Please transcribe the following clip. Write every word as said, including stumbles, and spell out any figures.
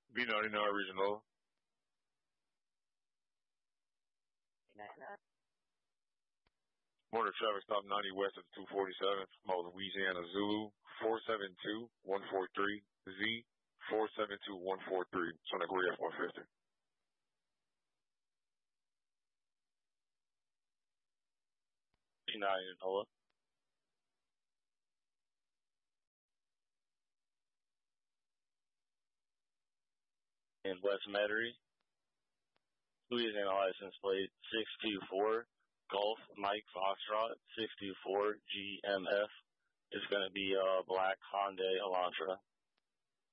B ninety-nine Regional. Morning traffic stop ninety west of two forty-seven. Mall Louisiana Zulu four seven two one four three Z four seven two one four three. Sonic Ray F one fifty. B nine Noah. In West Metairie, Louisiana license plate six two four Golf Mike Foxtrot six two four G M F. It's going to be a black Hyundai Elantra.